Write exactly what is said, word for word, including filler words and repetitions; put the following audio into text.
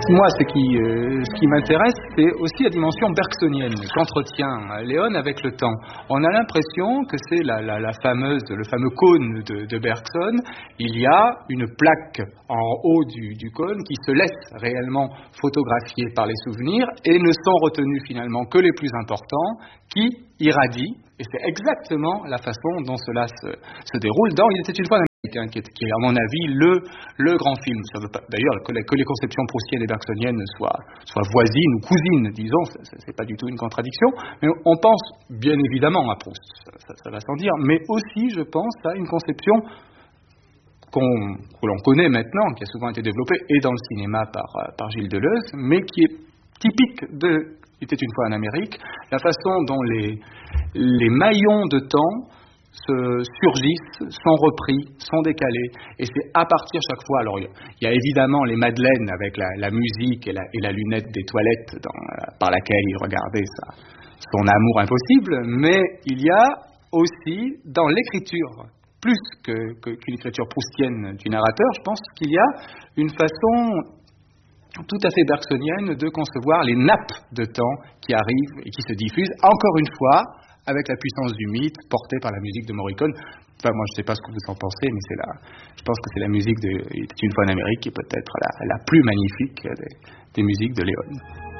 Moi, ce qui, euh, ce qui m'intéresse, c'est aussi la dimension bergsonienne qu'entretient Léon avec le temps. On a l'impression que c'est la, la, la fameuse, le fameux cône de, de Bergson. Il y a une plaque en haut du, du cône qui se laisse réellement photographier par les souvenirs et ne sont retenus finalement que les plus importants, qui irradient. Et c'est exactement la façon dont cela se, se déroule dans Il était une fois un Américain, qui est, qui est à mon avis le, le grand film. Ça veut pas, d'ailleurs, que les, que les conceptions proustiennes et bergsoniennes soient, soient voisines ou cousines, disons, c'est, c'est pas du tout une contradiction. Mais on pense bien évidemment à Proust, ça, ça va sans dire, mais aussi, je pense, à une conception qu'on, que l'on connaît maintenant, qui a souvent été développée et dans le cinéma par, par Gilles Deleuze, mais qui est typique de Il était une fois en Amérique, la façon dont les, les maillons de temps se surgissent, sont repris, sont décalés, et c'est à partir chaque fois. Alors il y, y a évidemment les Madeleines avec la, la musique et la, et la lunette des toilettes dans, par laquelle il regardait sa, son amour impossible, mais il y a aussi dans l'écriture, plus que, que, qu'une écriture proustienne du narrateur, je pense qu'il y a une façon tout à fait bergsonienne de concevoir les nappes de temps qui arrivent et qui se diffusent, encore une fois, avec la puissance du mythe portée par la musique de Morricone. Enfin, moi, je ne sais pas ce que vous en pensez, mais c'est la, je pense que c'est la musique de Il était une fois en Amérique qui est peut-être la, la plus magnifique des, des musiques de Léon.